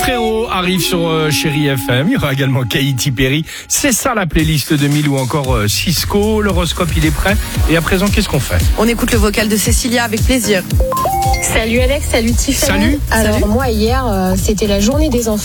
Frérot arrive sur Chéri FM. Il y aura également Katy Perry. C'est ça la playlist 2000 ou encore Cisco. L'horoscope, il est prêt. Et à présent, qu'est-ce qu'on fait? On écoute le vocal de Cécilia avec plaisir. Salut Alex, salut Tiffany. Salut. Alors Salut. moi hier, c'était la journée des enfants.